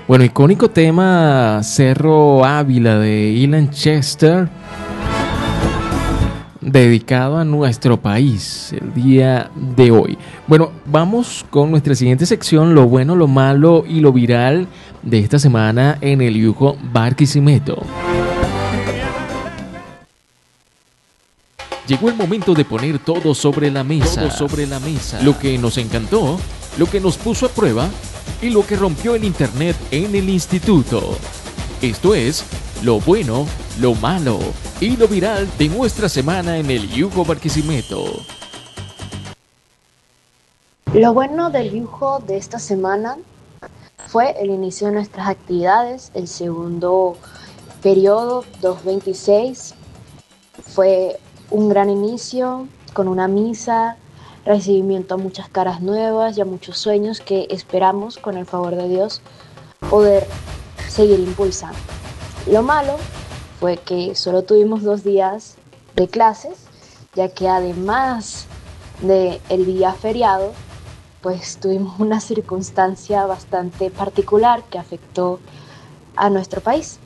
Bueno, icónico tema Cerro Ávila de Ilan Chester, dedicado a nuestro país el día de hoy. Bueno, vamos con nuestra siguiente sección, lo bueno, lo malo y lo viral de esta semana en el Yugo Barquisimeto. Llegó el momento de poner todo sobre la mesa. Lo que nos encantó, lo que nos puso a prueba y lo que rompió el internet en el instituto. Esto es lo bueno, lo malo y lo viral de nuestra semana en el Yugo Barquisimeto. Lo bueno del Yugo de esta semana fue el inicio de nuestras actividades, el segundo periodo 2026. Fue un gran inicio con una misa, recibimiento a muchas caras nuevas y a muchos sueños que esperamos, con el favor de Dios, poder seguir impulsando. Lo malo fue que solo tuvimos 2 días de clases, ya que además del día feriado, pues tuvimos una circunstancia bastante particular que afectó a nuestro país.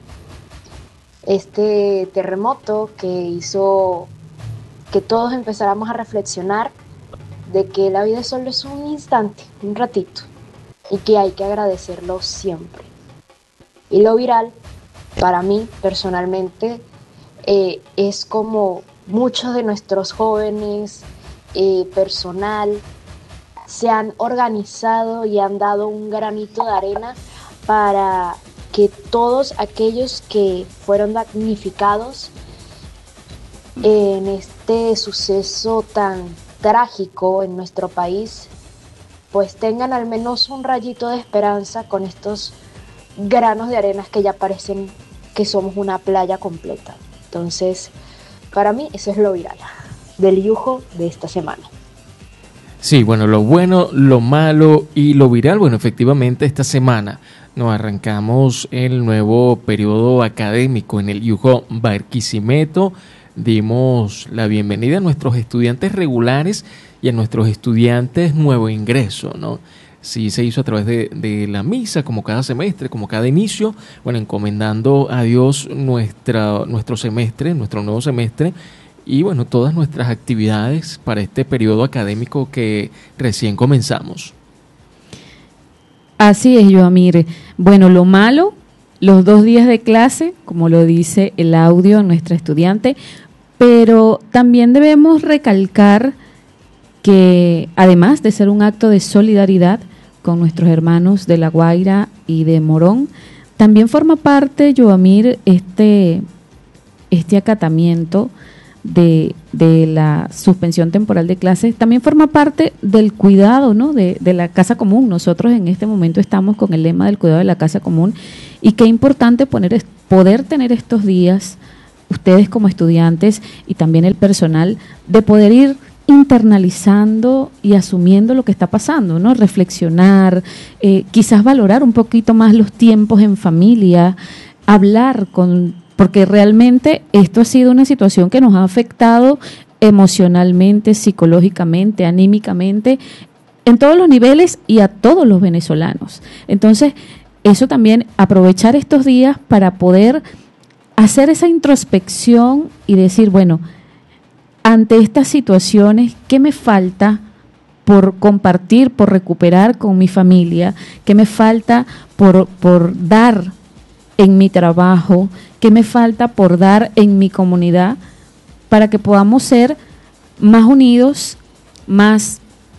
Este terremoto que hizo que todos empezáramos a reflexionar de que la vida solo es un instante, un ratito, y que hay que agradecerlo siempre. Y lo viral, para mí personalmente, es como muchos de nuestros jóvenes, personal, se han organizado y han dado un granito de arena para que todos aquellos que fueron damnificados en este suceso tan trágico en nuestro país, pues tengan al menos un rayito de esperanza con estos granos de arena que ya parecen que somos una playa completa. Entonces, para mí eso es lo viral del Yugo de esta semana. Sí, bueno, lo bueno, lo malo y lo viral. Bueno, efectivamente esta semana nos arrancamos el nuevo periodo académico en el Yugo Barquisimeto. Dimos la bienvenida a nuestros estudiantes regulares y a nuestros estudiantes nuevo ingreso, ¿no? Sí, se hizo a través de la misa, como cada semestre, como cada inicio, bueno, encomendando a Dios nuestro semestre, nuestro nuevo semestre, y bueno, todas nuestras actividades para este periodo académico que recién comenzamos. Así es, Joamir. Bueno, lo malo, los 2 días de clase, como lo dice el audio de nuestra estudiante, pero también debemos recalcar que además de ser un acto de solidaridad con nuestros hermanos de La Guaira y de Morón, también forma parte, Joamir, este acatamiento de la suspensión temporal de clases, también forma parte del cuidado, ¿no?, de la casa común. Nosotros en este momento estamos con el lema del cuidado de la casa común, y qué importante poder tener estos días, ustedes como estudiantes y también el personal, de poder ir internalizando y asumiendo lo que está pasando, ¿no? Reflexionar, quizás valorar un poquito más los tiempos en familia, hablar porque realmente esto ha sido una situación que nos ha afectado emocionalmente, psicológicamente, anímicamente, en todos los niveles y a todos los venezolanos. Entonces, eso también, aprovechar estos días para poder hacer esa introspección y decir, bueno, ante estas situaciones, ¿qué me falta por compartir, por recuperar con mi familia? ¿Qué me falta por dar en mi trabajo? ¿Qué me falta por dar en mi comunidad? Para que podamos ser más unidos, más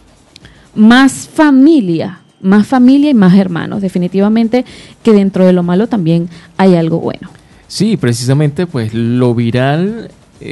familia y más hermanos. Definitivamente que dentro de lo malo también hay algo bueno. Sí, precisamente pues lo viral,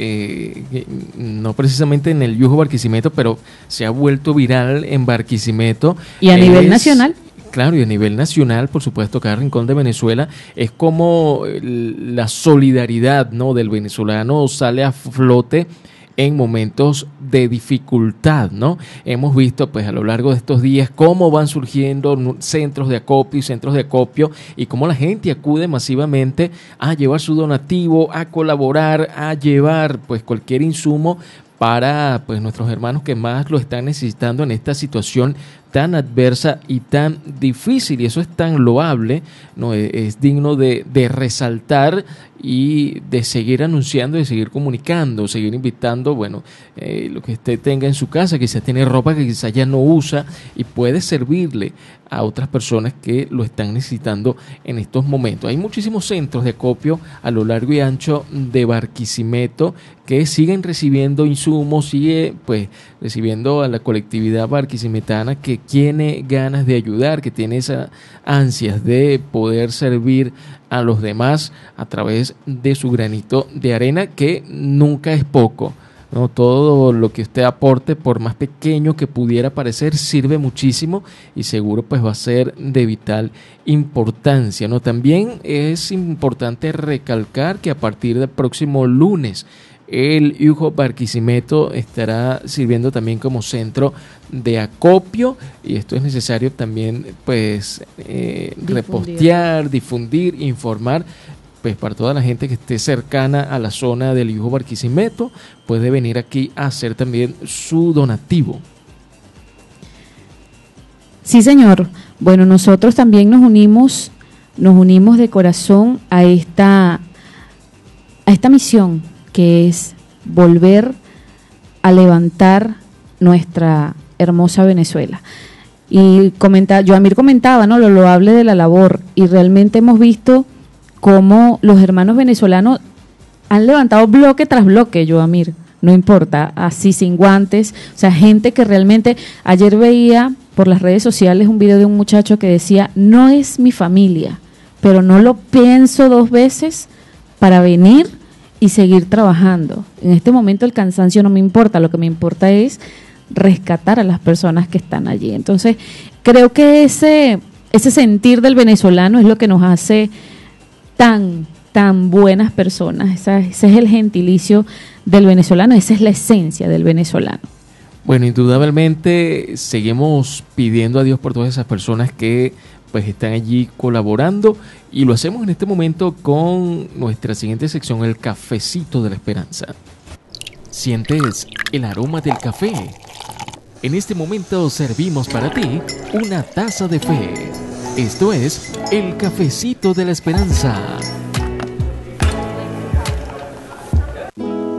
no precisamente en el Yugo Barquisimeto, pero se ha vuelto viral en Barquisimeto. Y a nivel nacional. Claro, y a nivel nacional, por supuesto, cada rincón de Venezuela, es como la solidaridad, ¿no?, del venezolano sale a flote en momentos de dificultad, ¿no? Hemos visto pues a lo largo de estos días cómo van surgiendo centros de acopio y cómo la gente acude masivamente a llevar su donativo, a colaborar, a llevar pues cualquier insumo para pues nuestros hermanos que más lo están necesitando en esta situación tan adversa y tan difícil, y eso es tan loable, ¿no? Es digno de resaltar y de seguir anunciando, de seguir comunicando, seguir invitando, bueno, lo que usted tenga en su casa, quizás tiene ropa que quizás ya no usa y puede servirle a otras personas que lo están necesitando en estos momentos. Hay muchísimos centros de acopio a lo largo y ancho de Barquisimeto que siguen recibiendo insumos, sigue pues recibiendo a la colectividad barquisimetana que tiene ganas de ayudar, que tiene esas ansias de poder servir a los demás a través de su granito de arena, que nunca es poco, ¿no? Todo lo que usted aporte, por más pequeño que pudiera parecer, sirve muchísimo y seguro pues va a ser de vital importancia, ¿no? También es importante recalcar que a partir del próximo lunes el IUJO Barquisimeto estará sirviendo también como centro de acopio, y esto es necesario también pues repostear, difundir, informar, pues para toda la gente que esté cercana a la zona del IUJO Barquisimeto puede venir aquí a hacer también su donativo. Sí, señor. Bueno, nosotros también nos unimos de corazón a esta misión, que es volver a levantar nuestra hermosa Venezuela. Y Yoamir comentaba, ¿no?, lo loable de la labor, y realmente hemos visto cómo los hermanos venezolanos han levantado bloque tras bloque, Yoamir, no importa, así sin guantes, o sea, gente que realmente, ayer veía por las redes sociales un video de un muchacho que decía, no es mi familia, pero no lo pienso dos veces para venir y seguir trabajando. En este momento el cansancio no me importa, lo que me importa es rescatar a las personas que están allí. Entonces, creo que ese sentir del venezolano es lo que nos hace tan buenas personas. Ese es el gentilicio del venezolano, esa es la esencia del venezolano. Bueno, indudablemente seguimos pidiendo a Dios por todas esas personas que pues están allí colaborando, y lo hacemos en este momento con nuestra siguiente sección, el Cafecito de la Esperanza. ¿Sientes el aroma del café? En este momento servimos para ti una taza de fe. Esto es el Cafecito de la Esperanza.